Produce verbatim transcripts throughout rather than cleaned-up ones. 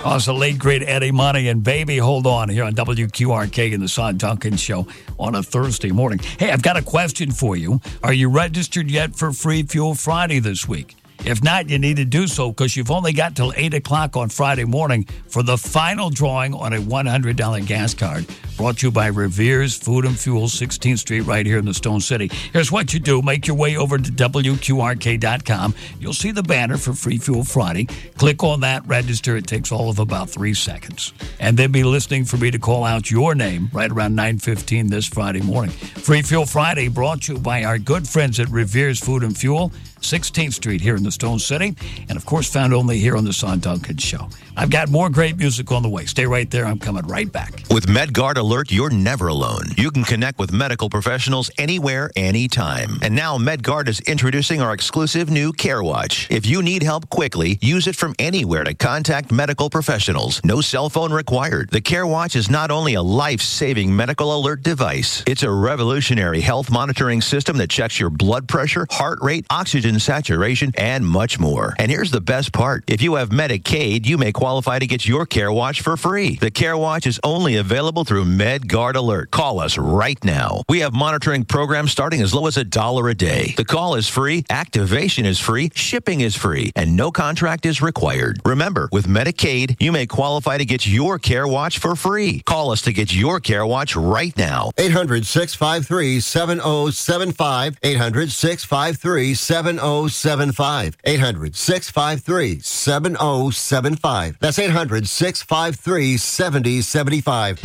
Also, late great Eddie Money and Baby Hold On here on W Q R K in the Son Duncan Show on a Thursday morning. Hey, I've got a question for you. Are you registered yet for Free Fuel Friday this week? If not, you need to do so because you've only got till eight o'clock on Friday morning for the final drawing on a one hundred dollars gas card brought to you by Revere's Food and Fuel, sixteenth Street right here in the Stone City. Here's what you do. Make your way over to W Q R K dot com. You'll see the banner for Free Fuel Friday. Click on that, register. It takes all of about three seconds. And then be listening for me to call out your name right around nine fifteen this Friday morning. Free Fuel Friday brought to you by our good friends at Revere's Food and Fuel, sixteenth Street here in the Stone City, and of course found only here on the Son Duncan Show. I've got more great music on the way. Stay right there. I'm coming right back. With MedGuard Alert, you're never alone. You can connect with medical professionals anywhere, anytime. And now MedGuard is introducing our exclusive new CareWatch. If you need help quickly, use it from anywhere to contact medical professionals. No cell phone required. The CareWatch is not only a life-saving medical alert device, it's a revolutionary health monitoring system that checks your blood pressure, heart rate, oxygen saturation, and much more. And here's the best part. If you have Medicaid, you may qualify to get your CareWatch for free. The CareWatch is only available through MedGuard Alert. Call us right now. We have monitoring programs starting as low as a dollar a day. The call is free, activation is free, shipping is free, and no contract is required. Remember, with Medicaid, you may qualify to get your CareWatch for free. Call us to get your CareWatch right now. eight hundred, six five three, seven oh seven five. eight hundred, six five three, seven oh seven five. eight hundred, six five three, seven oh seven five. That's eight hundred, six five three, seven oh seven five.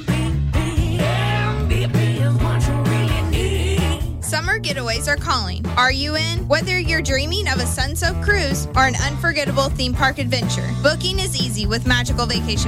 Summer getaways are calling. Are you in? Whether you're dreaming of a sun-soaked cruise or an unforgettable theme park adventure, booking is easy with Magical Vacation